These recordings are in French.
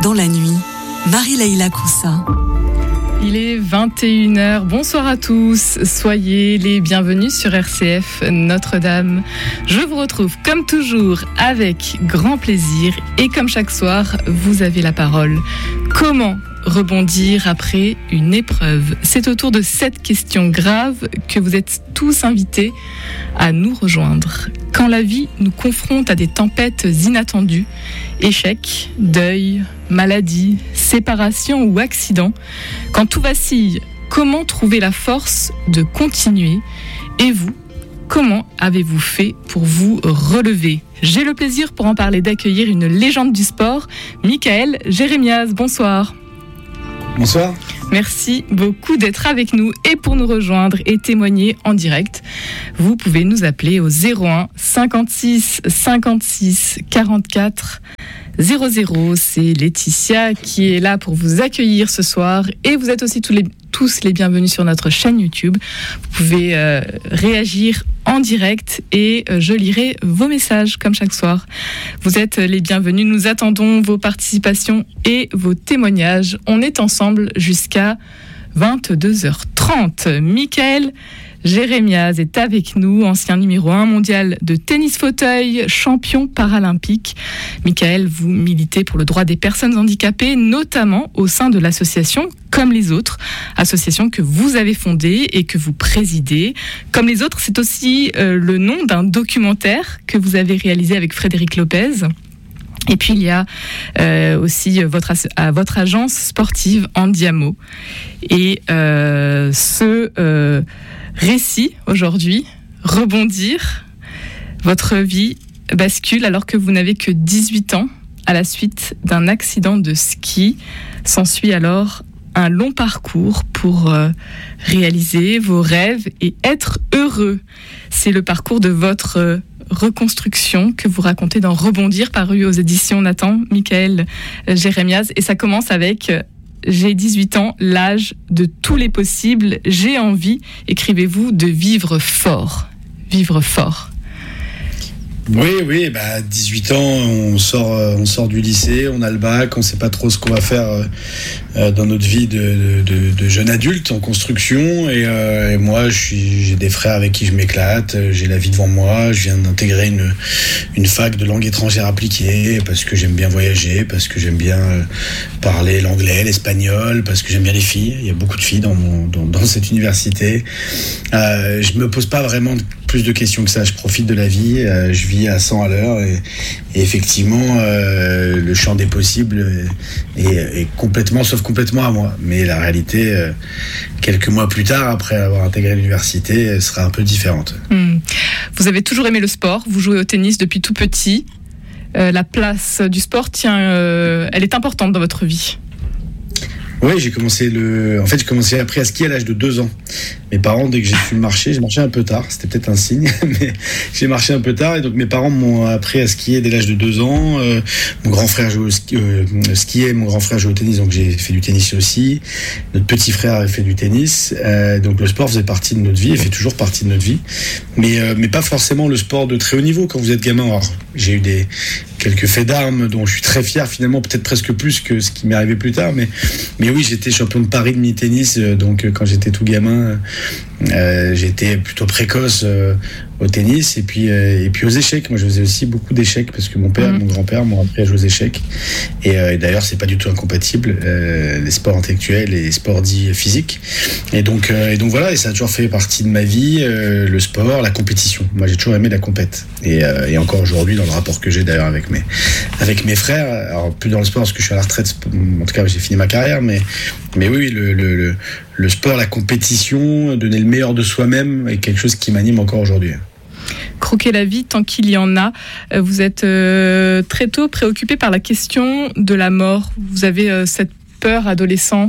dans la nuit, Marie-Leïla Coussa. Il est 21h, bonsoir à tous, soyez les bienvenus sur RCF Notre-Dame. Je vous retrouve comme toujours avec grand plaisir et comme chaque soir, vous avez la parole. Comment rebondir après une épreuve? C'est autour de cette question grave que vous êtes tous invités à nous rejoindre. Quand la vie nous confronte à des tempêtes inattendues, échecs, deuil, maladie, séparation ou accident, quand tout vacille, comment trouver la force de continuer? Et vous, comment avez-vous fait pour vous relever? J'ai le plaisir pour en parler d'accueillir une légende du sport, Michael Jérémiaz. Bonsoir. Bonsoir. Merci beaucoup d'être avec nous et pour nous rejoindre et témoigner en direct, vous pouvez nous appeler au 01 56 56 44 00. C'est Laetitia qui est là pour vous accueillir ce soir et vous êtes aussi tous les bienvenus sur notre chaîne YouTube. Vous pouvez réagir en direct et je lirai vos messages comme chaque soir. Vous êtes les bienvenus, nous attendons vos participations et vos témoignages. On est ensemble jusqu'à 22h30. Michael Jérémiaz est avec nous, ancien numéro 1 mondial de tennis fauteuil, champion paralympique. Michael, vous militez pour le droit des personnes handicapées, notamment au sein de l'association Comme les Autres, association que vous avez fondée et que vous présidez. Comme les Autres, c'est aussi le nom d'un documentaire que vous avez réalisé avec Frédéric Lopez. Et puis il y a aussi votre agence sportive Andiamo. Et ce récit aujourd'hui, rebondir, votre vie bascule alors que vous n'avez que 18 ans à la suite d'un accident de ski. S'ensuit alors un long parcours pour réaliser vos rêves et être heureux. C'est le parcours de votre reconstruction que vous racontez dans Rebondir, paru aux éditions Nathan, Michael Jérémiaz. Et ça commence avec « J'ai 18 ans, l'âge de tous les possibles, j'ai envie », écrivez-vous, de vivre fort. Vivre fort. Oui, 18 ans, on sort du lycée, on a le bac, on sait pas trop ce qu'on va faire dans notre vie de jeune adulte en construction. Et moi, j'ai des frères avec qui je m'éclate, j'ai la vie devant moi. Je viens d'intégrer une fac de langue étrangère appliquée parce que j'aime bien voyager, parce que j'aime bien parler l'anglais, l'espagnol, parce que j'aime bien les filles. Il y a beaucoup de filles dans cette université. Je me pose pas vraiment plus de questions que ça. Je profite de la vie, je vis à 100 à l'heure et effectivement le champ des possibles est complètement à moi. Mais la réalité, quelques mois plus tard, après avoir intégré l'université, sera un peu différente. Vous avez toujours aimé le sport, vous jouez au tennis depuis tout petit. La place du sport, elle est importante dans votre vie. Oui, j'ai commencé appris à skier à l'âge de 2 ans. Mes parents, dès que j'ai su marcher, j'ai marché un peu tard, c'était peut-être un signe, mais j'ai marché un peu tard et donc mes parents m'ont appris à skier dès l'âge de 2 ans. Mon grand frère skiait, mon grand frère jouait au tennis, donc j'ai fait du tennis aussi. Notre petit frère a fait du tennis, donc le sport faisait partie de notre vie et fait toujours partie de notre vie, mais pas forcément le sport de très haut niveau quand vous êtes gamin. Alors, j'ai eu quelques faits d'armes dont je suis très fier, finalement peut-être presque plus que ce qui m'est arrivé plus tard, mais oui, j'étais champion de Paris de mini-tennis, donc quand j'étais tout gamin, j'étais plutôt précoce au tennis et puis aux échecs. Moi, je faisais aussi beaucoup d'échecs parce que mon père et mon grand-père m'ont appris à jouer aux échecs. Et d'ailleurs, c'est pas du tout incompatible, les sports intellectuels et les sports dits physiques. Et donc voilà, et ça a toujours fait partie de ma vie, le sport, la compétition. Moi, j'ai toujours aimé la compète. Et encore aujourd'hui, dans le rapport que j'ai d'ailleurs avec mes frères, alors plus dans le sport parce que je suis à la retraite, en tout cas, j'ai fini ma carrière, mais oui, le sport, la compétition, donner le meilleur de soi-même est quelque chose qui m'anime encore aujourd'hui. Croquer la vie tant qu'il y en a. Vous êtes très tôt préoccupé par la question de la mort. Vous avez cette peur adolescent.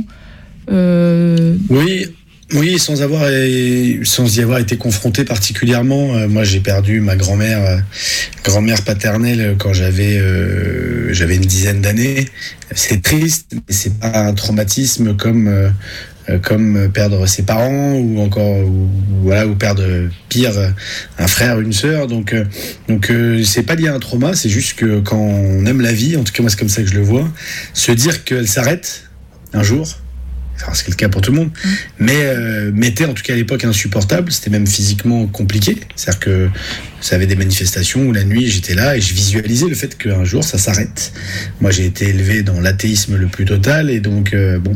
Oui, sans y avoir été confronté particulièrement. Moi, j'ai perdu ma grand-mère paternelle quand j'avais une dizaine d'années. C'est triste, mais c'est pas un traumatisme comme comme perdre ses parents ou encore ou perdre pire un frère ou une sœur. Donc c'est pas lié à un trauma, c'est juste que quand on aime la vie, en tout cas moi c'est comme ça que je le vois, se dire qu'elle s'arrête un jour. Enfin, c'est le cas pour tout le monde, mais était en tout cas à l'époque insupportable. C'était même physiquement compliqué. C'est-à-dire que ça avait des manifestations où la nuit j'étais là et je visualisais le fait qu'un jour ça s'arrête. Moi j'ai été élevé dans l'athéisme le plus total et donc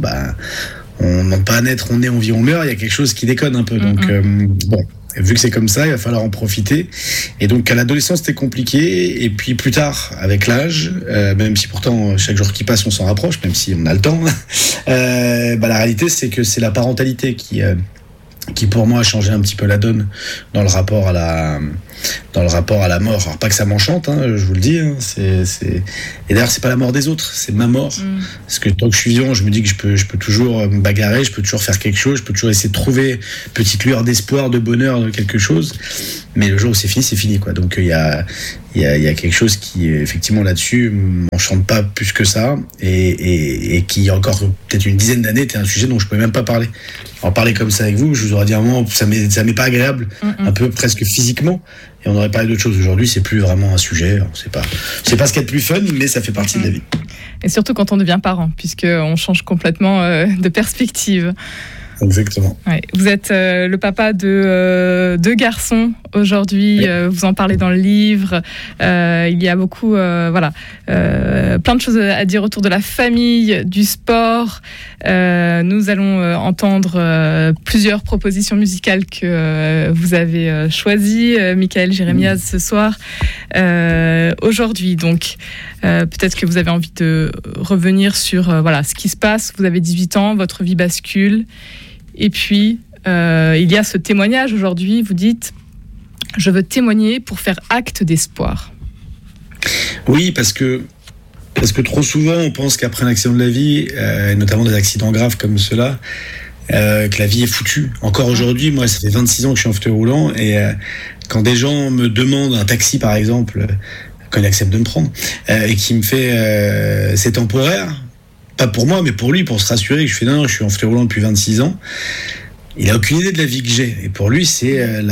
on ne demande pas à naître, on naît, on vit, on meurt. Il y a quelque chose qui déconne un peu. Donc vu que c'est comme ça, il va falloir en profiter. Et donc à l'adolescence c'était compliqué, et puis plus tard avec l'âge, même si pourtant chaque jour qui passe on s'en rapproche, même si on a le temps, la réalité c'est que c'est la parentalité qui pour moi a changé un petit peu la donne dans le rapport à la mort. Alors pas que ça m'enchante, je vous le dis, et d'ailleurs c'est pas la mort des autres, c'est ma mort. Parce que tant que je suis vivant, je me dis que je peux toujours me bagarrer, je peux toujours faire quelque chose, je peux toujours essayer de trouver une petite lueur d'espoir, de bonheur, de quelque chose. Mais le jour où c'est fini quoi. Donc il y a quelque chose qui effectivement là-dessus m'enchante pas plus que ça, et qui il y a encore peut-être une dizaine d'années était un sujet dont je pouvais même pas parler. En parler comme ça avec vous, je vous aurais dit à un moment, ça m'est pas agréable, un peu presque physiquement, et on aurait parlé d'autre chose. Aujourd'hui, c'est plus vraiment un sujet. Alors, c'est pas ce qu'il y a de plus fun, mais ça fait partie de la vie. Et surtout quand on devient parent, puisqu'on change complètement de perspective. Exactement. Ouais. Vous êtes le papa de 2 garçons aujourd'hui. Vous en parlez dans le livre. Il y a beaucoup, plein de choses à dire autour de la famille, du sport. Nous allons entendre plusieurs propositions musicales que vous avez choisies, Michael Jérémiaz, ce soir. Aujourd'hui, donc, peut-être que vous avez envie de revenir sur ce qui se passe. Vous avez 18 ans, votre vie bascule. Et puis, il y a ce témoignage aujourd'hui, vous dites « Je veux témoigner pour faire acte d'espoir ». Oui, parce que trop souvent, on pense qu'après un accident de la vie, et notamment des accidents graves comme ceux-là, que la vie est foutue. Encore aujourd'hui, moi, ça fait 26 ans que je suis en fauteuil roulant, et quand des gens me demandent un taxi, par exemple, quand ils acceptent de me prendre, et qui me fait « c'est temporaire », pas pour moi, mais pour lui, pour se rassurer que je fais non, je suis en fauteuil roulant depuis 26 ans. Il a aucune idée de la vie que j'ai. Et pour lui, c'est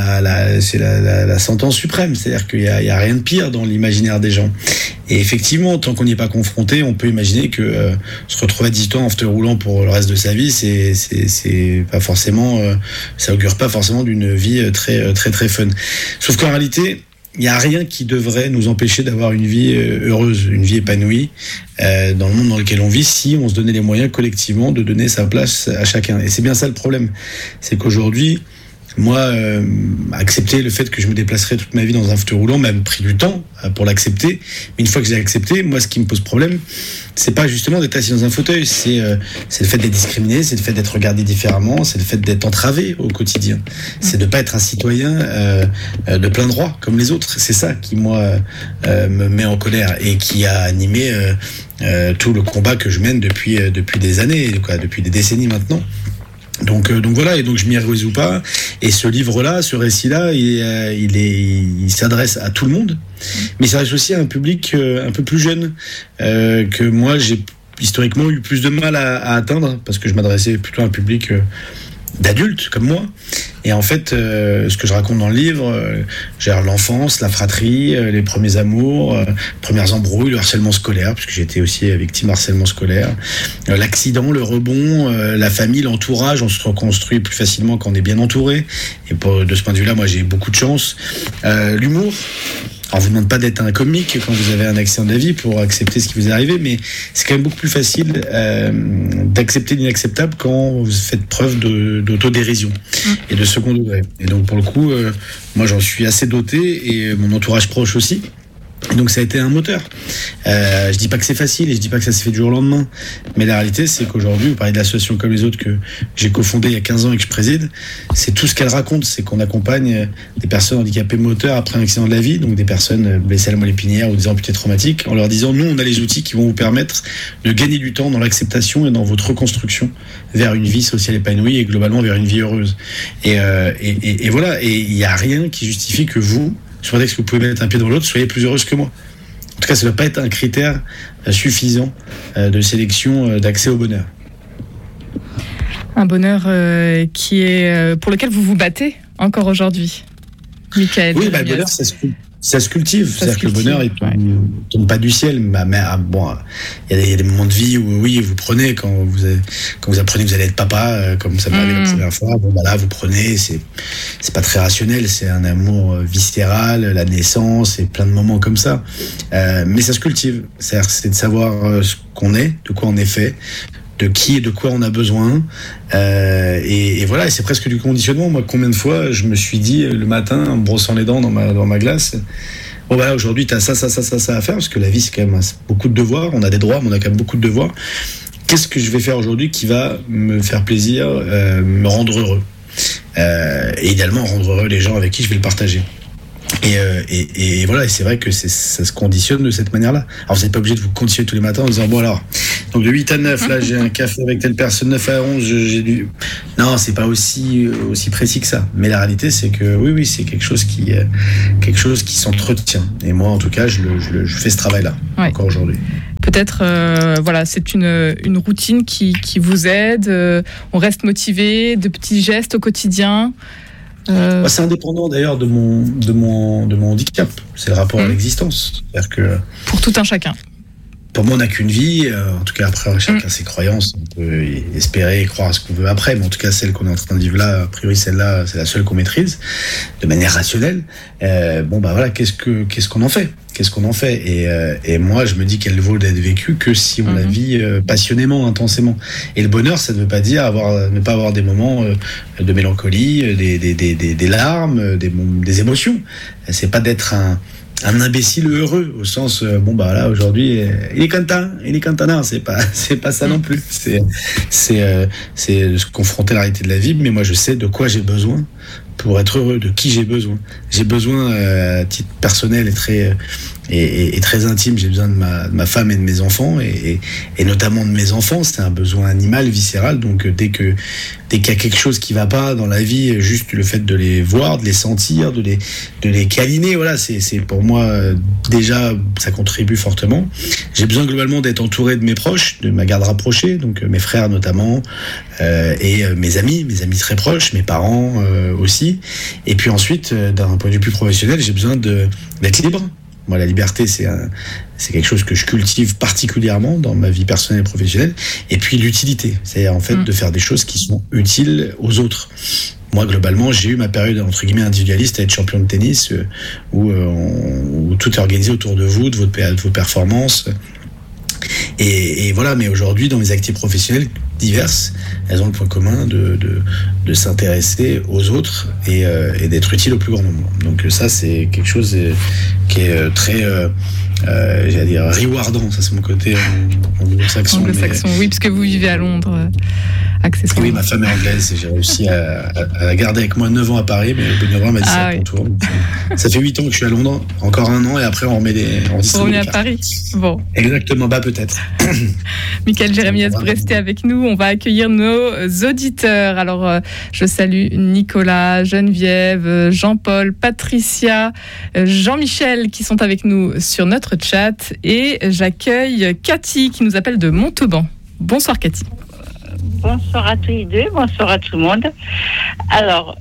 la sentence suprême. C'est-à-dire qu'il y a rien de pire dans l'imaginaire des gens. Et effectivement, tant qu'on n'y est pas confronté, on peut imaginer que se retrouver à 18 ans en fauteuil roulant pour le reste de sa vie, c'est pas forcément, ça augure pas forcément d'une vie très, très, très fun. Sauf qu'en réalité, il n'y a rien qui devrait nous empêcher d'avoir une vie heureuse, une vie épanouie dans le monde dans lequel on vit, si on se donnait les moyens collectivement de donner sa place à chacun. Et c'est bien ça le problème. C'est qu'aujourd'hui, moi, accepter le fait que je me déplacerai toute ma vie dans un fauteuil roulant m'a pris du temps pour l'accepter. Mais une fois que j'ai accepté, moi, ce qui me pose problème, c'est pas justement d'être assis dans un fauteuil, c'est le fait d'être discriminé, c'est le fait d'être regardé différemment, c'est le fait d'être entravé au quotidien. C'est de pas être un citoyen de plein droit comme les autres. C'est ça qui, moi, me met en colère et qui a animé tout le combat que je mène depuis des années, depuis des décennies maintenant. Donc voilà, et donc je m'y résous pas. Et ce livre-là, ce récit-là, il s'adresse à tout le monde, mais il s'adresse aussi à un public un peu plus jeune que moi j'ai historiquement eu plus de mal à atteindre, parce que je m'adressais plutôt à un public d'adultes comme moi. Et en fait, ce que je raconte dans le livre, j'ai l'enfance, la fratrie, les premiers amours, premières embrouilles, le harcèlement scolaire, parce que j'ai été aussi victime de harcèlement scolaire, l'accident, le rebond, la famille, l'entourage. On se reconstruit plus facilement quand on est bien entouré. Et de ce point de vue-là, moi, j'ai beaucoup de chance. L'humour. Alors, on vous demande pas d'être un comique quand vous avez un accident de la vie pour accepter ce qui vous est arrivé, mais c'est quand même beaucoup plus facile d'accepter l'inacceptable quand vous faites preuve d'autodérision et de second degré. Et donc, pour le coup, moi, j'en suis assez doté, et mon entourage proche aussi. Et donc ça a été un moteur. Je dis pas que c'est facile, et je dis pas que ça s'est fait du jour au lendemain, mais la réalité c'est qu'aujourd'hui, vous parlez de l'association Comme les Autres que j'ai cofondée il y a 15 ans et que je préside, c'est tout ce qu'elle raconte, c'est qu'on accompagne des personnes handicapées moteurs après un accident de la vie, donc des personnes blessées à la moelle épinière ou des amputés traumatiques, en leur disant nous on a les outils qui vont vous permettre de gagner du temps dans l'acceptation et dans votre reconstruction vers une vie sociale épanouie et globalement vers une vie heureuse. Et voilà, et il n'y a rien qui justifie que vous, sur le texte que vous pouvez mettre un pied dans l'autre, soyez plus heureuse que moi. En tout cas, ça ne doit pas être un critère suffisant de sélection d'accès au bonheur. Un bonheur qui est pour lequel vous vous battez encore aujourd'hui, Michael. Oui, le bonheur, ça se cultive. C'est-à-dire que le bonheur, il ne tombe pas du ciel. Mais bon, il y a des moments de vie où, oui, vous prenez quand vous apprenez que vous allez être papa, comme ça m'est arrivé la première fois. Bon, là, vous prenez. C'est pas très rationnel. C'est un amour viscéral, la naissance et plein de moments comme ça. Mais ça se cultive. C'est de savoir ce qu'on est, de quoi on est fait, de qui et de quoi on a besoin. Et voilà, et c'est presque du conditionnement. Moi, combien de fois je me suis dit le matin, en me brossant les dents dans ma glace, bon voilà, aujourd'hui t'as ça à faire, parce que la vie c'est quand même beaucoup de devoirs, on a des droits, mais on a quand même beaucoup de devoirs. Qu'est-ce que je vais faire aujourd'hui qui va me faire plaisir, me rendre heureux, et idéalement rendre heureux les gens avec qui je vais le partager. Et voilà, et c'est vrai que ça se conditionne de cette manière-là. Alors vous n'êtes pas obligé de vous conditionner tous les matins en disant bon alors, donc de 8 à 9, là j'ai un café avec telle personne, 9 à 11, j'ai du... Non, c'est pas aussi précis que ça. Mais la réalité c'est que oui, c'est quelque chose qui s'entretient. Et moi en tout cas, je fais ce travail-là, encore aujourd'hui. Peut-être, voilà, c'est une routine qui vous aide, on reste motivé, de petits gestes au quotidien. C'est indépendant d'ailleurs de mon handicap. C'est le rapport à l'existence. C'est-à-dire que pour tout un chacun. Pour moi, on n'a qu'une vie. En tout cas, après, chacun ses croyances. On peut espérer et croire à ce qu'on veut après. Mais en tout cas, celle qu'on est en train de vivre là, a priori, celle-là, c'est la seule qu'on maîtrise de manière rationnelle. Voilà, qu'est-ce qu'on en fait ? Qu'est-ce qu'on en fait ? Et moi, je me dis qu'elle vaut d'être vécue que si on la vit passionnément, intensément. Et le bonheur, ça ne veut pas dire ne pas avoir des moments de mélancolie, des larmes, des émotions. C'est pas d'être un imbécile heureux au sens là aujourd'hui il est content, non, c'est pas ça non plus, c'est se confronter à la réalité de la vie. Mais moi je sais de quoi j'ai besoin pour être heureux, de qui j'ai besoin à titre personnel et très intime. J'ai besoin de ma femme et de mes enfants, et notamment de mes enfants. C'est un besoin animal, viscéral. Donc dès qu'il y a quelque chose qui va pas dans la vie, juste le fait de les voir, de les sentir, de les câliner, voilà, c'est pour moi déjà, ça contribue fortement. J'ai besoin globalement d'être entouré de mes proches, de ma garde rapprochée, donc mes frères notamment, et mes amis très proches, mes parents aussi. Et puis ensuite, d'un point de vue plus professionnel, j'ai besoin d'être libre. Moi, la liberté, c'est quelque chose que je cultive particulièrement dans ma vie personnelle et professionnelle. Et puis l'utilité, c'est-à-dire en fait de faire des choses qui sont utiles aux autres. Moi, globalement, j'ai eu ma période entre guillemets individualiste à être champion de tennis, où tout est organisé autour de vous, de vos performances. Et voilà, mais aujourd'hui, dans mes activités professionnelles diverses, elles ont le point commun de s'intéresser aux autres et d'être utile au plus grand nombre. Donc ça, c'est quelque chose qui est très, j'allais dire, rewardant. Ça, c'est mon côté anglo-saxon. Oui, parce que vous vivez à Londres, accessoirement. Oui, ma femme est anglaise et j'ai réussi à la garder avec moi 9 ans à Paris, mais au bout de 9 ans, elle m'a dit ça à ton tour. Ça fait 8 ans que je suis à Londres, encore 1 an, et après on remet on revient à Paris. Bon. Exactement, peut-être. Michael Jérémias, vous restez avec nous. On va accueillir nos auditeurs. Alors, je salue Nicolas, Geneviève, Jean-Paul, Patricia, Jean-Michel qui sont avec nous sur notre chat. Et j'accueille Cathy qui nous appelle de Montauban. Bonsoir Cathy. Bonsoir à tous les deux, bonsoir à tout le monde. Alors,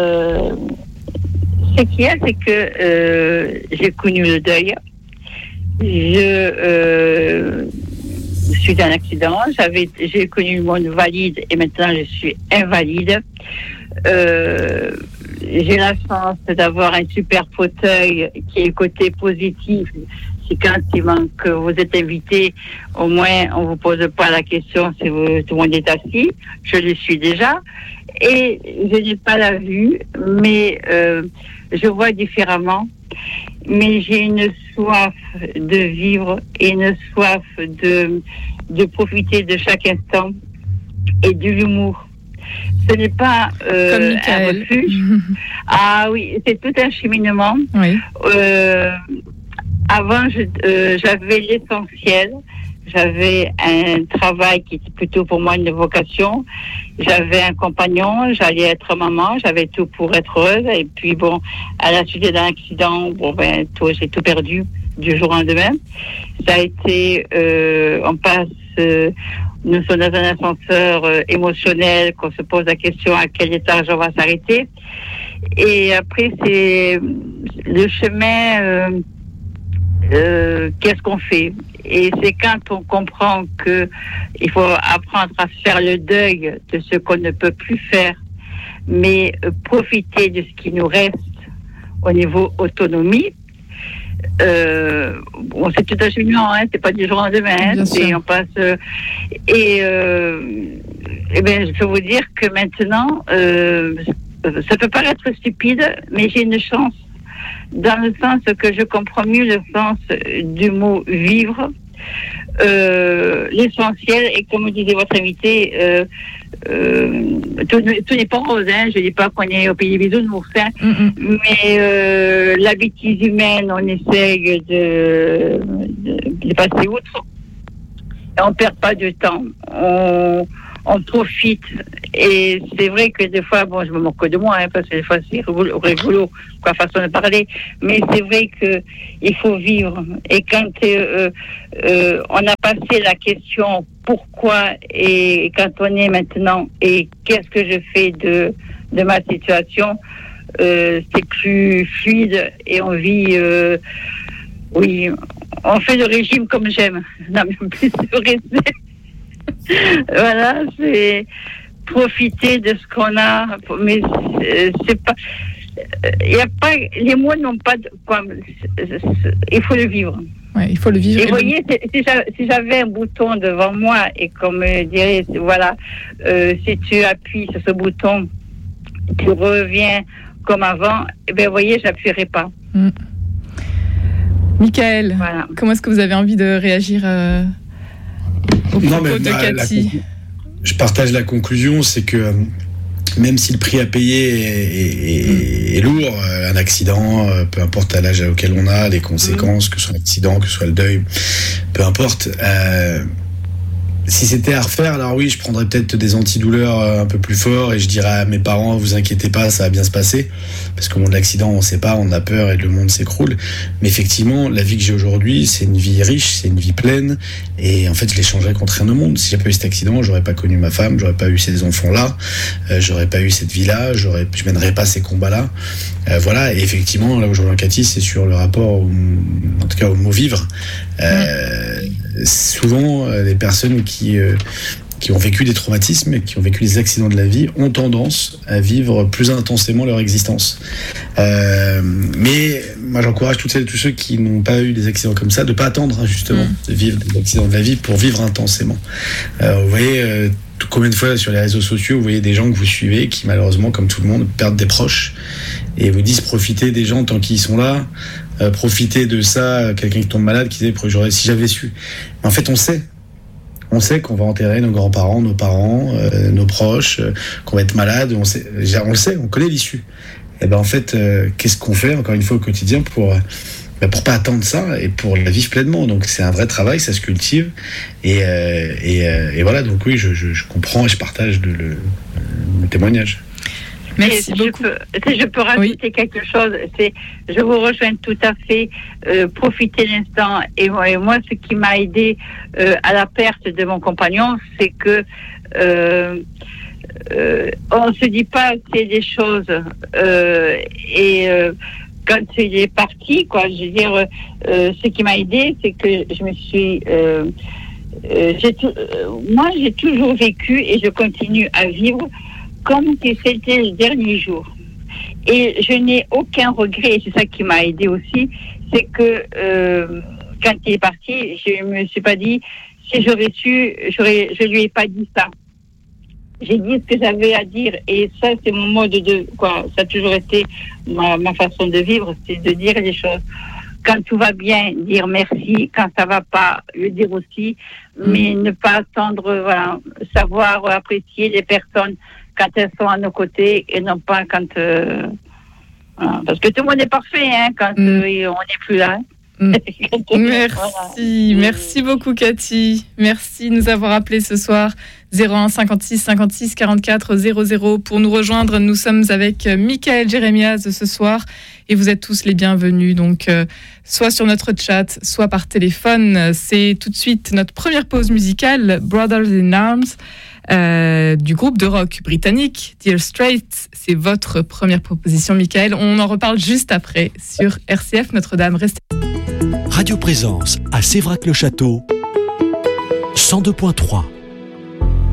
ce qu'il y a, c'est que j'ai connu le deuil. Suite à un accident, j'ai connu le monde valide et maintenant je suis invalide. J'ai la chance d'avoir un super fauteuil qui est le côté positif. C'est quand que vous êtes invité, au moins on vous pose pas la question si tout le monde est assis. Je le suis déjà et je n'ai pas la vue, mais je vois différemment. Mais j'ai une soif de vivre et une soif de profiter de chaque instant et de l'humour. Ce n'est pas un refuge. Ah oui, c'est tout un cheminement. Oui. Avant, j'avais l'essentiel. J'avais un travail qui était plutôt pour moi une vocation. J'avais un compagnon, j'allais être maman, j'avais tout pour être heureuse. Et puis bon, à la suite d'un accident, j'ai tout perdu du jour au lendemain. Ça a été, nous sommes dans un ascenseur émotionnel, qu'on se pose la question à quel étage on va s'arrêter. Et après, c'est le chemin, qu'est-ce qu'on fait? Et c'est quand on comprend que il faut apprendre à faire le deuil de ce qu'on ne peut plus faire, mais profiter de ce qui nous reste au niveau autonomie. Bon, c'est tout un cheminement, hein, c'est pas du jour au lendemain, hein, on passe. Et ben, je peux vous dire que maintenant, ça peut paraître stupide, mais j'ai une chance, dans le sens que je comprends mieux le sens du mot vivre. L'essentiel, et comme disait votre invité, tout n'est pas rose, hein. Je dis pas qu'on est au pays des bisounours, hein. Mais la bêtise humaine, on essaye de passer outre. Et on perd pas de temps. On profite. Et c'est vrai que des fois, bon, je me moque de moi, hein, parce que des fois c'est rigolo, quoi, façon de parler. Mais c'est vrai que il faut vivre. Et quand on a passé la question pourquoi, et quand on est maintenant et qu'est-ce que je fais de ma situation, c'est plus fluide et on vit. Oui, on fait le régime comme j'aime. Non, mais plus c'est vrai. Voilà, c'est profiter de ce qu'on a, mais c'est pas. Il y a pas, les mots n'ont pas de quoi. Il faut le vivre. Ouais, il faut le vivre. Et vous voyez, si j'avais un bouton devant moi et qu'on me dirait, voilà, si tu appuies sur ce bouton, tu reviens comme avant, eh bien, vous voyez, j'appuierai pas. Michael, voilà. Comment est-ce que vous avez envie de réagir au propos de Cathy? Je partage la conclusion, c'est que même si le prix à payer est lourd, un accident, peu importe à l'âge auquel on a, les conséquences, que ce soit l'accident, que ce soit le deuil, peu importe. Si c'était à refaire, alors oui, je prendrais peut-être des antidouleurs un peu plus forts et je dirais à mes parents, vous inquiétez pas, ça va bien se passer. Parce qu'au moment de l'accident, on sait pas, on a peur et le monde s'écroule. Mais effectivement, la vie que j'ai aujourd'hui, c'est une vie riche, c'est une vie pleine. Et en fait, je l'échangerais contre rien au monde. Si j'avais pas eu cet accident, j'aurais pas connu ma femme, j'aurais pas eu ces enfants-là, j'aurais pas eu cette vie-là, je mènerais pas ces combats-là. Voilà. Et effectivement, là où je rejoins Cathy, c'est sur le rapport, en tout cas au mot vivre. Souvent, les personnes qui ont vécu des traumatismes, qui ont vécu des accidents de la vie, ont tendance à vivre plus intensément leur existence. Mais moi, j'encourage toutes celles et tous ceux qui n'ont pas eu des accidents comme ça de ne pas attendre, justement, de vivre des accidents de la vie pour vivre intensément. Vous voyez, combien de fois sur les réseaux sociaux, vous voyez des gens que vous suivez qui, malheureusement, comme tout le monde, perdent des proches et vous disent profitez des gens tant qu'ils sont là. Profiter de ça, quelqu'un qui tombe malade, qui dit si j'avais su. Mais en fait, on sait qu'on va enterrer nos grands-parents, nos parents, nos proches, qu'on va être malade. On le sait, on connaît l'issue. Et ben en fait, qu'est-ce qu'on fait encore une fois au quotidien pour pas attendre ça et pour la vivre pleinement. Donc c'est un vrai travail, ça se cultive et voilà. Donc oui, je comprends et je partage le témoignage. Merci beaucoup. Je peux rajouter quelque chose. Je vous rejoins tout à fait. Profiter l'instant. Et moi, ce qui m'a aidé à la perte de mon compagnon, c'est que on se dit pas c'est des choses. Quand il est parti, quoi, je veux dire, ce qui m'a aidé, c'est que je me suis moi, j'ai toujours vécu et je continue à vivre comme si c'était le dernier jour. Et je n'ai aucun regret, et c'est ça qui m'a aidé aussi, c'est que quand il est parti, je me suis pas dit, si j'aurais su, je lui ai pas dit ça. J'ai dit ce que j'avais à dire, et ça, c'est mon mode ça a toujours été ma façon de vivre, c'est de dire les choses. Quand tout va bien, dire merci. Quand ça va pas, le dire aussi. Mais ne pas attendre, voilà, savoir apprécier les personnes quand elles sont à nos côtés et non pas quand... voilà. Parce que tout le monde est parfait, hein, quand on n'est plus là. Merci, merci beaucoup Cathy. Merci de nous avoir appelés ce soir. 01 56 56 44 00 pour nous rejoindre. Nous sommes avec Michael Jérémiaz ce soir et vous êtes tous les bienvenus. Donc, soit sur notre chat, soit par téléphone. C'est tout de suite notre première pause musicale, Brothers in Arms, du groupe de rock britannique Dire Straits. C'est votre première proposition, Michael. On en reparle juste après sur RCF Notre-Dame. Restez. Radio Présence à Sévrac-le-Château, 102.3.